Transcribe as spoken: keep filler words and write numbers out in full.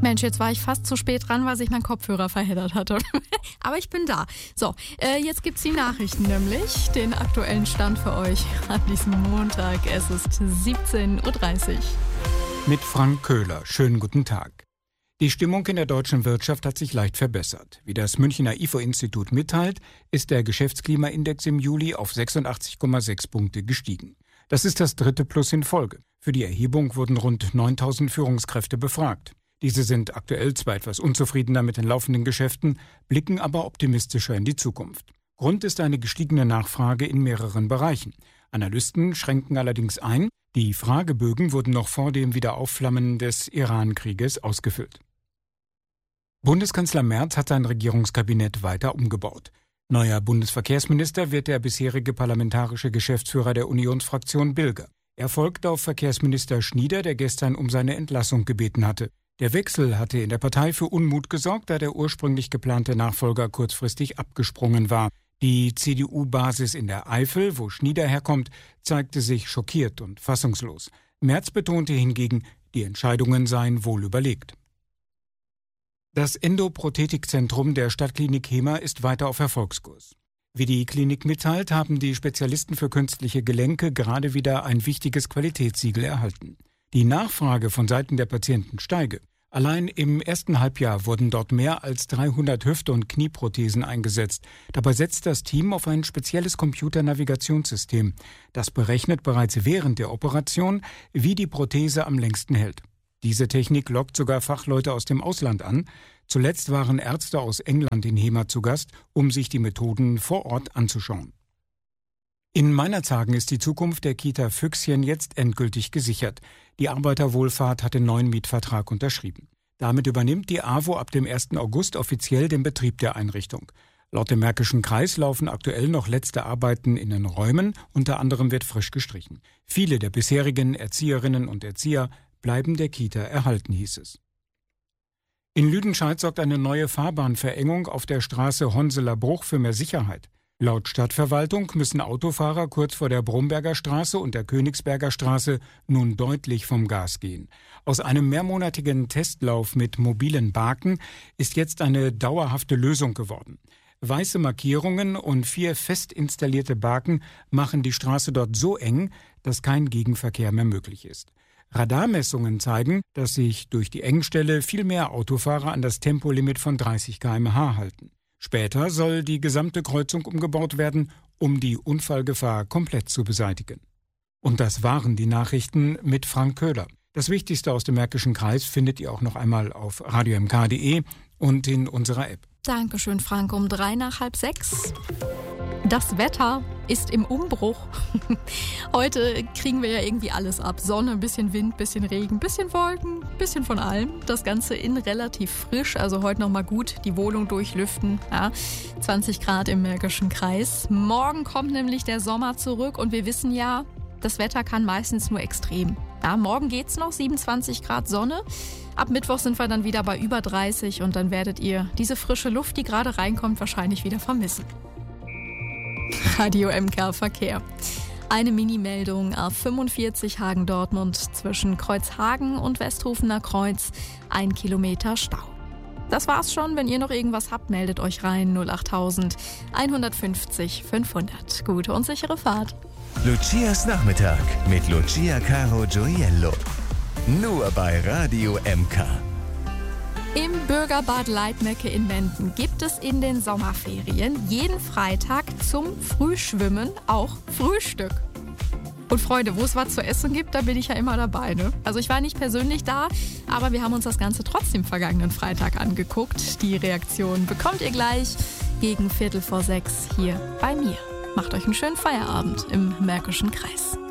Mensch, jetzt war ich fast zu spät dran, weil sich mein Kopfhörer verheddert hatte. Aber ich bin da. So, äh, jetzt gibt's die Nachrichten nämlich. Den aktuellen Stand für euch an diesem Montag. Es ist siebzehn Uhr dreißig. Mit Frank Köhler. Schönen guten Tag. Die Stimmung in der deutschen Wirtschaft hat sich leicht verbessert. Wie das Münchner I F O-Institut mitteilt, ist der Geschäftsklimaindex im Juli auf sechsundachtzig Komma sechs Punkte gestiegen. Das ist das dritte Plus in Folge. Für die Erhebung wurden rund neuntausend Führungskräfte befragt. Diese sind aktuell zwar etwas unzufriedener mit den laufenden Geschäften, blicken aber optimistischer in die Zukunft. Grund ist eine gestiegene Nachfrage in mehreren Bereichen. Analysten schränken allerdings ein, die Fragebögen wurden noch vor dem Wiederaufflammen des Iran-Krieges ausgefüllt. Bundeskanzler Merz hat sein Regierungskabinett weiter umgebaut. Neuer Bundesverkehrsminister wird der bisherige parlamentarische Geschäftsführer der Unionsfraktion Bilger. Er folgt auf Verkehrsminister Schnieder, der gestern um seine Entlassung gebeten hatte. Der Wechsel hatte in der Partei für Unmut gesorgt, da der ursprünglich geplante Nachfolger kurzfristig abgesprungen war. Die C D U-Basis in der Eifel, wo Schnieder herkommt, zeigte sich schockiert und fassungslos. Merz betonte hingegen, die Entscheidungen seien wohl überlegt. Das Endoprothetikzentrum der Stadtklinik Hema ist weiter auf Erfolgskurs. Wie die Klinik mitteilt, haben die Spezialisten für künstliche Gelenke gerade wieder ein wichtiges Qualitätssiegel erhalten. Die Nachfrage von Seiten der Patienten steige. Allein im ersten Halbjahr wurden dort mehr als dreihundert Hüfte- und Knieprothesen eingesetzt. Dabei setzt das Team auf ein spezielles Computernavigationssystem. Das berechnet bereits während der Operation, wie die Prothese am längsten hält. Diese Technik lockt sogar Fachleute aus dem Ausland an. Zuletzt waren Ärzte aus England in Hema zu Gast, um sich die Methoden vor Ort anzuschauen. In Meinerzhagen ist die Zukunft der Kita Füchschen jetzt endgültig gesichert. Die Arbeiterwohlfahrt hat den neuen Mietvertrag unterschrieben. Damit übernimmt die A W O ab dem ersten August offiziell den Betrieb der Einrichtung. Laut dem Märkischen Kreis laufen aktuell noch letzte Arbeiten in den Räumen, unter anderem wird frisch gestrichen. Viele der bisherigen Erzieherinnen und Erzieher bleiben der Kita erhalten, hieß es. In Lüdenscheid sorgt eine neue Fahrbahnverengung auf der Straße Honseler Bruch für mehr Sicherheit. Laut Stadtverwaltung müssen Autofahrer kurz vor der Bromberger Straße und der Königsberger Straße nun deutlich vom Gas gehen. Aus einem mehrmonatigen Testlauf mit mobilen Baken ist jetzt eine dauerhafte Lösung geworden. Weiße Markierungen und vier fest installierte Baken machen die Straße dort so eng, dass kein Gegenverkehr mehr möglich ist. Radarmessungen zeigen, dass sich durch die Engstelle viel mehr Autofahrer an das Tempolimit von dreißig Kilometer pro Stunde halten. Später soll die gesamte Kreuzung umgebaut werden, um die Unfallgefahr komplett zu beseitigen. Und das waren die Nachrichten mit Frank Köhler. Das Wichtigste aus dem Märkischen Kreis findet ihr auch noch einmal auf radio m k punkt d e und in unserer App. Dankeschön, Frank. Um drei nach halb sechs. Das Wetter ist im Umbruch. Heute kriegen wir ja irgendwie alles ab. Sonne, ein bisschen Wind, bisschen Regen, bisschen Wolken, bisschen von allem. Das Ganze in relativ frisch, also heute nochmal gut die Wohnung durchlüften. Ja, zwanzig Grad im Märkischen Kreis. Morgen kommt nämlich der Sommer zurück und wir wissen ja, das Wetter kann meistens nur extrem. Ja, morgen geht's noch, siebenundzwanzig Grad Sonne. Ab Mittwoch sind wir dann wieder bei über dreißig und dann werdet ihr diese frische Luft, die gerade reinkommt, wahrscheinlich wieder vermissen. Radio M K Verkehr. Eine Mini-Meldung A fünfundvierzig Hagen-Dortmund zwischen Kreuzhagen und Westhofener Kreuz. Ein Kilometer Stau. Das war's schon. Wenn ihr noch irgendwas habt, meldet euch rein. null acht tausend einhundertfünfzig fünfhundert. Gute und sichere Fahrt. Lucias Nachmittag mit Lucia Caro Gioiello. Nur bei Radio M K. Im Bürgerbad Leitmecke in Menden gibt es in den Sommerferien jeden Freitag zum Frühschwimmen auch Frühstück. Und Freunde, wo es was zu essen gibt, da bin ich ja immer dabei, ne? Also ich war nicht persönlich da, aber wir haben uns das Ganze trotzdem vergangenen Freitag angeguckt. Die Reaktion bekommt ihr gleich gegen Viertel vor sechs hier bei mir. Macht euch einen schönen Feierabend im Märkischen Kreis.